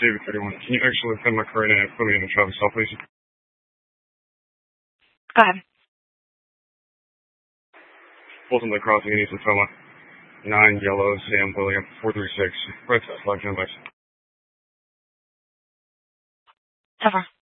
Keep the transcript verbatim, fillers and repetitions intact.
David thirty-one. Can you actually find my car and put me in the traffic stop, please? Go ahead. Fulton the crossing, you need to Tacoma. nine yellow, Sam William, four three six. Right, select numbers. Over.